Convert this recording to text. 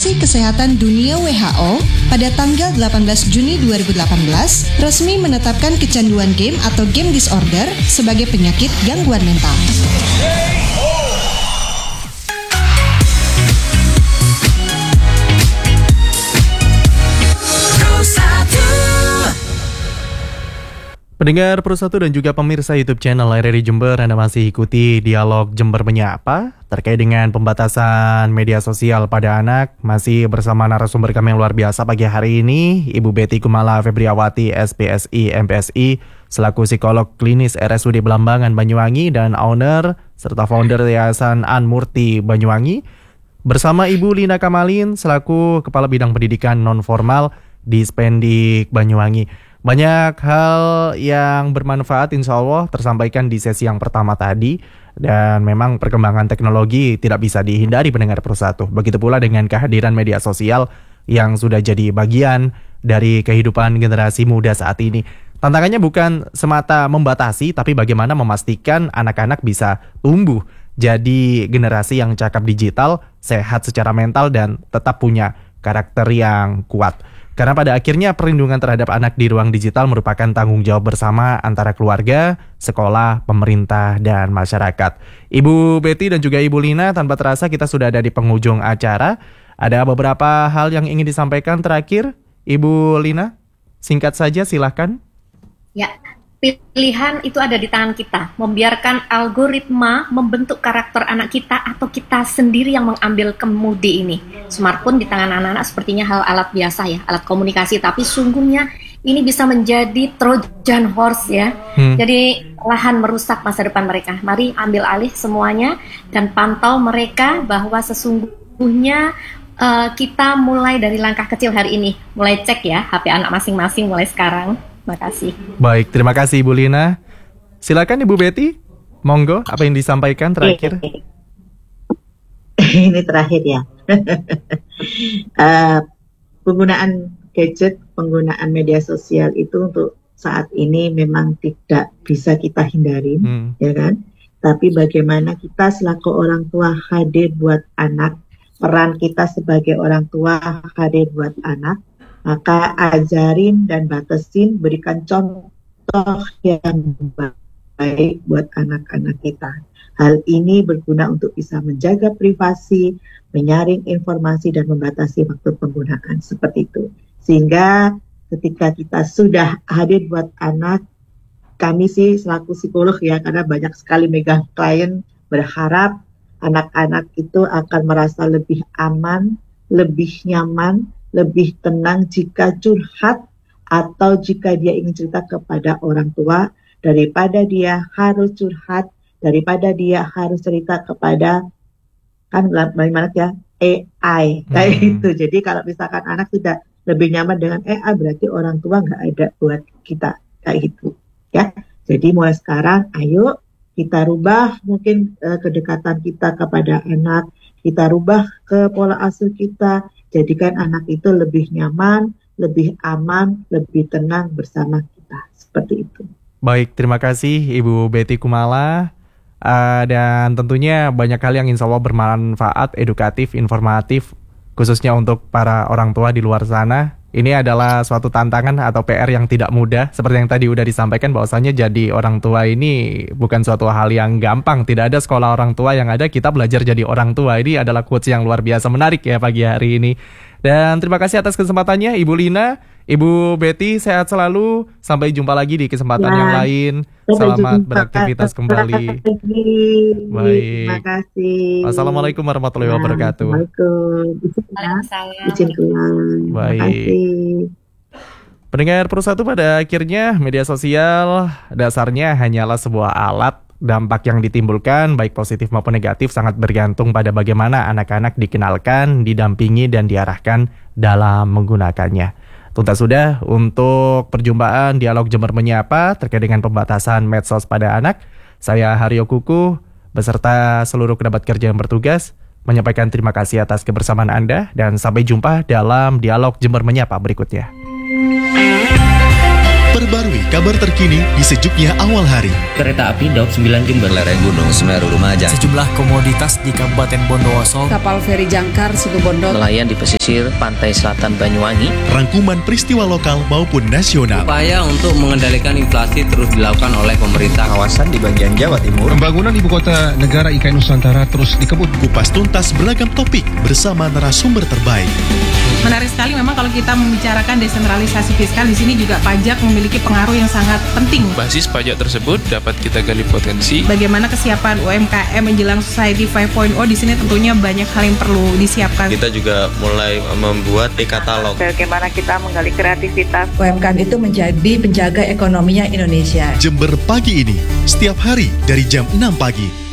Organisasi Kesehatan Dunia WHO pada tanggal 18 Juni 2018 resmi menetapkan kecanduan game atau game disorder sebagai penyakit gangguan mental. Pendengar Pro1 dan juga pemirsa YouTube channel RRI Jember, Anda masih ikuti Dialog Jember Menyapa terkait dengan pembatasan media sosial pada anak. Masih bersama narasumber kami yang luar biasa pagi hari ini, Ibu Betty Kumala Febriawati, SPSI, MPSI, selaku psikolog klinis RSUD Belambangan Banyuwangi dan owner serta founder Yayasan Anmurti Banyuwangi, bersama Ibu Lina Kamalin selaku Kepala Bidang Pendidikan Non-Formal di Spendik Banyuwangi. Banyak hal yang bermanfaat insya Allah tersampaikan di sesi yang pertama tadi. Dan memang perkembangan teknologi tidak bisa dihindari pendengar Pro1. Begitu pula dengan kehadiran media sosial yang sudah jadi bagian dari kehidupan generasi muda saat ini. Tantangannya bukan semata membatasi, tapi bagaimana memastikan anak-anak bisa tumbuh jadi generasi yang cakap digital, sehat secara mental, dan tetap punya karakter yang kuat. Karena pada akhirnya perlindungan terhadap anak di ruang digital merupakan tanggung jawab bersama antara keluarga, sekolah, pemerintah, dan masyarakat. Ibu Betty dan juga Ibu Lina, tanpa terasa kita sudah ada di penghujung acara. Ada beberapa hal yang ingin disampaikan terakhir. Ibu Lina, singkat saja silahkan. Ya, pilihan itu ada di tangan kita. Membiarkan algoritma membentuk karakter anak kita atau kita sendiri yang mengambil kemudi ini. Smartphone di tangan anak-anak sepertinya hal alat biasa ya, alat komunikasi. Tapi sungguhnya ini bisa menjadi Trojan horse ya. Jadi lahan merusak masa depan mereka. Mari ambil alih semuanya dan pantau mereka bahwa sesungguhnya kita mulai dari langkah kecil hari ini. Mulai cek ya HP anak masing-masing mulai sekarang. Terima kasih. Baik, terima kasih Ibu Lina. Silakan Ibu Betty, monggo apa yang disampaikan terakhir. Ini terakhir ya. Penggunaan gadget, penggunaan media sosial itu untuk saat ini memang tidak bisa kita hindari, ya kan? Tapi bagaimana kita selaku orang tua hadir buat anak, peran kita sebagai orang tua hadir buat anak. Maka ajarin dan batasin, berikan contoh yang baik buat anak-anak kita. Hal ini berguna untuk bisa menjaga privasi, menyaring informasi, dan membatasi waktu penggunaan seperti itu. Sehingga ketika kita sudah hadir buat anak, kami sih selaku psikolog ya, karena banyak sekali megang klien, berharap anak-anak itu akan merasa lebih aman, lebih nyaman, lebih tenang jika curhat atau jika dia ingin cerita kepada orang tua, daripada dia harus curhat, daripada dia harus cerita kepada kan bagaimana ya AI kayak gitu. Jadi kalau misalkan anak sudah lebih nyaman dengan AI, berarti orang tua nggak ada buat kita kayak gitu ya. Jadi mulai sekarang ayo kita rubah mungkin kedekatan kita kepada anak, kita rubah ke pola asuh kita. Jadikan anak itu lebih nyaman, lebih aman, lebih tenang bersama kita. Seperti itu. Baik, terima kasih Ibu Betty Kumala. Dan tentunya banyak hal yang insya Allah bermanfaat, edukatif, informatif, khususnya untuk para orang tua di luar sana. Ini adalah suatu tantangan atau PR yang tidak mudah. Seperti yang tadi udah disampaikan bahwasanya jadi orang tua ini bukan suatu hal yang gampang. Tidak ada sekolah orang tua, yang ada kita belajar jadi orang tua. Ini adalah quotes yang luar biasa menarik ya pagi hari ini. Dan terima kasih atas kesempatannya Ibu Lina, Ibu Betty, sehat selalu. Sampai jumpa lagi di kesempatan yang lain. Selamat beraktivitas kembali. Baik. Terima kasih. Assalamualaikum warahmatullahi wabarakatuh. Waalaikumsalam. Baik. Pendengar Pro1, pada akhirnya media sosial dasarnya hanyalah sebuah alat. Dampak yang ditimbulkan baik positif maupun negatif sangat bergantung pada bagaimana anak-anak dikenalkan, didampingi, dan diarahkan dalam menggunakannya. Tuntas sudah untuk perjumpaan Dialog Jember Menyapa terkait dengan pembatasan medsos pada anak. Saya Haryo Kuku beserta seluruh kerabat kerja yang bertugas menyampaikan terima kasih atas kebersamaan Anda dan sampai jumpa dalam Dialog Jember Menyapa berikutnya. Perbarui kabar terkini di sejuknya awal hari. Kereta api Daup 9 Jember, lereng Gunung Semeru Lumajang, sejumlah komoditas di Kabupaten Bondowoso, kapal feri Jangkar Situbondo, nelayan di pesisir pantai selatan Banyuwangi, rangkuman peristiwa lokal maupun nasional. Upaya untuk mengendalikan inflasi terus dilakukan oleh pemerintah kawasan di bagian Jawa Timur. Pembangunan ibu kota negara IKN Nusantara terus dikebut. Kupas tuntas beragam topik bersama narasumber terbaik. Menarik sekali memang kalau kita membicarakan desentralisasi fiskal, di sini juga pajak memiliki pengaruh yang sangat penting. Basis pajak tersebut dapat kita gali potensi. Bagaimana kesiapan UMKM menjelang Society 5.0, di sini tentunya banyak hal yang perlu disiapkan. Kita juga mulai membuat e-katalog. Bagaimana kita menggali kreativitas. UMKM itu menjadi penjaga ekonominya Indonesia. Jember Pagi ini, setiap hari dari jam 6 pagi.